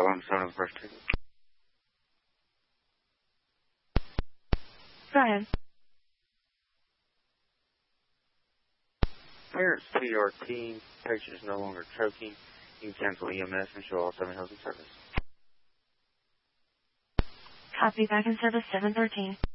on 7 first two. Go ahead. Parents PRT, patient is no longer choking. You can cancel EMS and show all 7 hills in service. Copy, back in service 713.